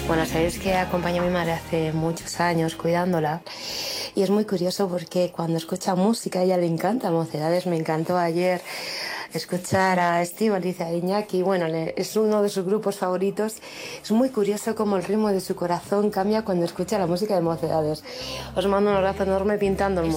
Bueno, sabéis que acompañé a mi madre hace muchos años cuidándola y es muy curioso porque cuando escucha música a ella le encanta Mocedades. Me encantó ayer escuchar a Estíbaliz y a Iñaki. Bueno, es uno de sus grupos favoritos. Es muy curioso cómo el ritmo de su corazón cambia cuando escucha la música de Mocedades. Os mando un abrazo enorme pintando el mundo.